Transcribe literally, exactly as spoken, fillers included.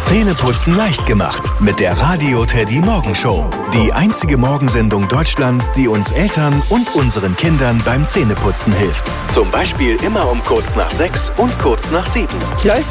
Zähneputzen leicht gemacht mit der Radio Teddy Morgenshow. Die einzige Morgensendung Deutschlands, die uns Eltern und unseren Kindern beim Zähneputzen hilft. Zum Beispiel immer um kurz nach sechs und kurz nach sieben. Läuft.